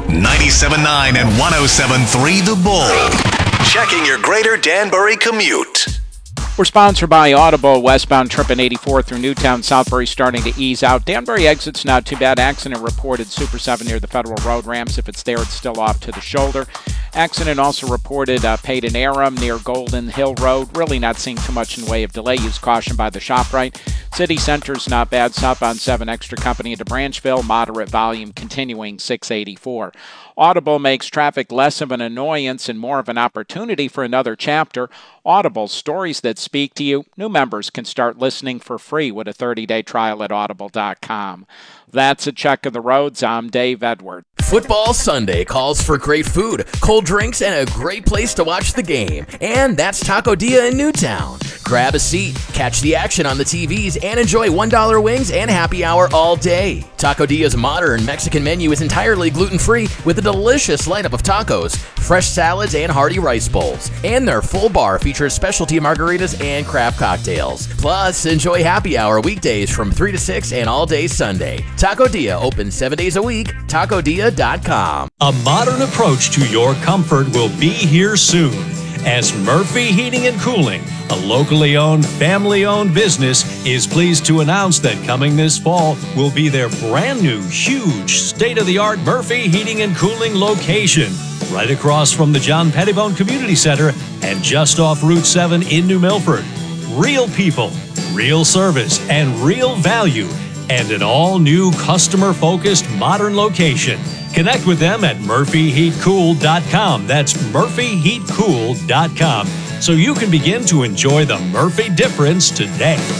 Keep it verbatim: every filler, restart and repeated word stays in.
ninety-seven point nine and one oh seven point three The Bull. Checking your greater Danbury commute. We're sponsored by Audible. Westbound trip in eighty-four through Newtown, Southbury starting to ease out. Danbury exit's not too bad. Accident reported Super seven near the Federal Road ramps. If it's there, it's still off to the shoulder. Accident also reported uh, Peyton Aram near Golden Hill Road. Really not seeing too much in the way of delay. Use caution by the ShopRite. City Center's not bad. Southbound seven Extra Company into Branchville. Moderate volume continuing six eighty-four. Audible makes traffic less of an annoyance and more of an opportunity for another chapter. Audible, stories that speak to you. New members can start listening for free with a thirty-day trial at audible dot com. That's a check of the roads. I'm Dave Edward. Football Sunday calls for great food, cold drinks, and a great place to watch the game. And that's Taco Dia in Newtown. Grab a seat, catch the action on the T Vs, and enjoy one dollar wings and happy hour all day. Taco Dia's modern Mexican menu is entirely gluten-free with a delicious lineup of tacos, fresh salads, and hearty rice bowls. And their full bar features specialty margaritas and craft cocktails. Plus, enjoy happy hour weekdays from three to six and all day Sunday. Taco Dia open seven days a week. taco dia dot com. A modern approach to your comfort will be here soon, as Murphy Heating and Cooling, a locally owned, family-owned business, is pleased to announce that coming this fall will be their brand new, huge, state-of-the-art Murphy Heating and Cooling location, right across from the John Pettibone Community Center and just off Route seven in New Milford. Real people, real service, and real value, and an all-new customer-focused modern location. Connect with them at murphy heat cool dot com. That's murphy heat cool dot com. So you can begin to enjoy the Murphy difference today.